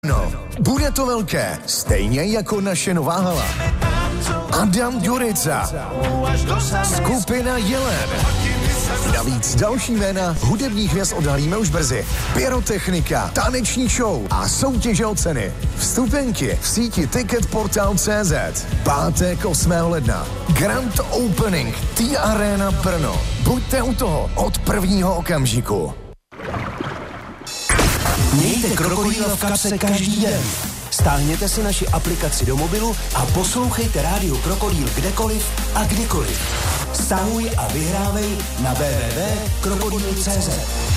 No, bude to velké, stejně jako naše nová hala. Adam Ďurica, skupina Jelen. Navíc další jména hudebních hvězd odhalíme už brzy. Pyrotechnika, taneční show a soutěže o ceny. Vstupenky v síti Ticketportal.cz. Pátek 8. ledna. Grand Opening T-Arena Brno. Buďte u toho od prvního okamžiku. Mějte Krokodýla v kapse každý den. Stáhněte si naši aplikaci do mobilu a poslouchejte Rádio Krokodýl kdekoliv a kdykoliv. Stáhuj a vyhrávej na www.krokodýl.cz.